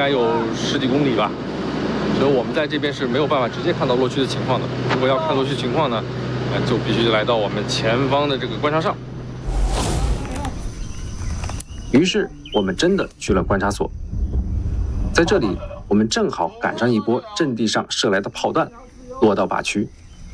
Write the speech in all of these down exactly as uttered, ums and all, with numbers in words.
该有十几公里吧。所以我们在这边是没有办法直接看到落区的情况的。如果要看落区情况呢，呃，就必须来到我们前方的这个观察哨。 于是我们真的去了观察所，在这里我们正好赶上一波阵地上射来的炮弹，落到靶区。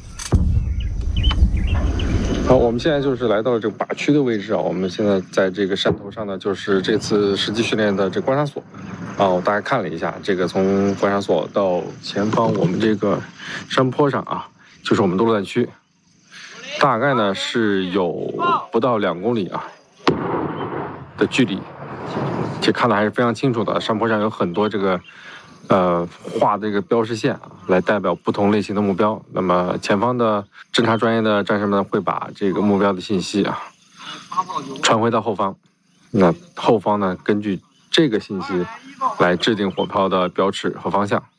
好，我们现在就是来到了这个靶区的位置啊。我们现在在这个山头上呢，就是这次实际训练的这观察所啊。我大概看了一下，这个从观察所到前方我们这个山坡上啊，就是我们的落弹区，大概呢是有不到两公里啊的距离，且看的还是非常清楚的。山坡上有很多这个呃画的这个标识线啊，来代表不同类型的目标。那么前方的侦察专业的战士们会把这个目标的信息啊传回到后方，那后方呢根据这个信息来制定火炮的标尺和方向。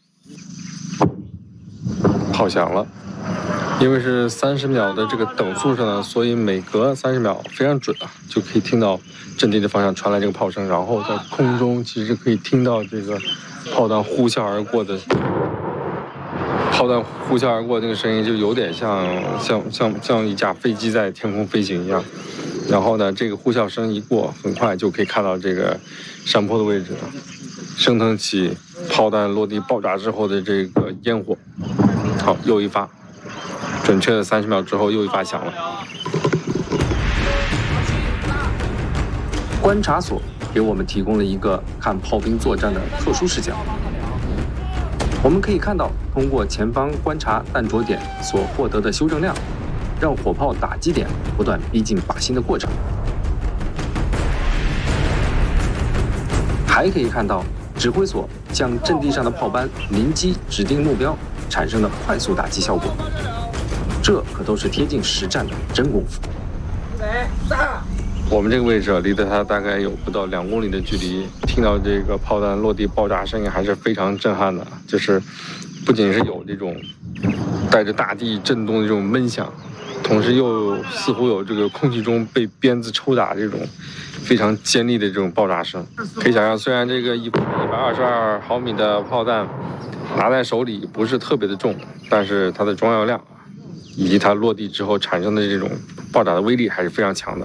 炮响了，因为是三十秒的这个等速上呢，所以每隔三十秒非常准啊，就可以听到阵地的方向传来这个炮声，然后在空中其实可以听到这个炮弹呼啸而过的炮弹呼啸而过的那个声音，就有点像像像像一架飞机在天空飞行一样。然后呢，这个呼啸声一过，很快就可以看到这个山坡的位置升腾起炮弹落地爆炸之后的这个烟火。好，又一发，准确的三十秒之后又一发响了。 观察所给我们提供了一个看炮兵作战的特殊视角。我们可以看到，通过前方观察弹着点所获得的修正量，让火炮打击点不断逼近靶心的过程。还可以看到指挥所向阵地上的炮班临机指定目标产生的快速打击效果，这可都是贴近实战的真功夫。 我们这个位置啊，离得它大概有不到两公里的距离，听到这个炮弹落地爆炸声音还是非常震撼的。就是不仅是有这种带着大地震动的这种闷响，同时又似乎有这个空气中被鞭子抽打这种非常尖利的这种爆炸声。可以想象，虽然这个一百二十二毫米的炮弹拿在手里不是特别的重，但是它的装药量以及它落地之后产生的这种爆炸的威力还是非常强的。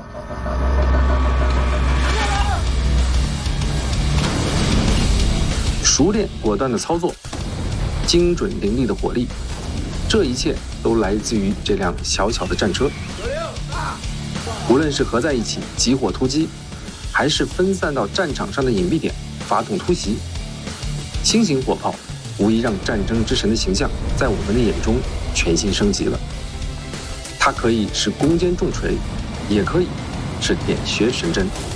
熟练果断的操作，精准凌厉的火力，这一切都来自于这辆小巧的战车。无论是合在一起集火突击，还是分散到战场上的隐蔽点发动突袭，轻型火炮无疑让战争之神的形象在我们的眼中全新升级了。它可以是攻坚重锤，也可以是点穴神针。